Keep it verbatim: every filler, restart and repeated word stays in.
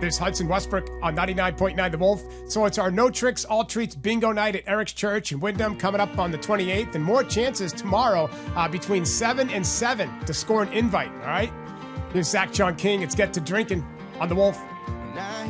There's Hudson Westbrook on ninety-nine point nine The Wolf. So it's our No Tricks, All Treats bingo night at Eric's Church in Wyndham coming up on the twenty-eighth. And more chances tomorrow uh, between seven and seven to score an invite, all right? Here's Zach John King. It's Get to Drinking on The Wolf.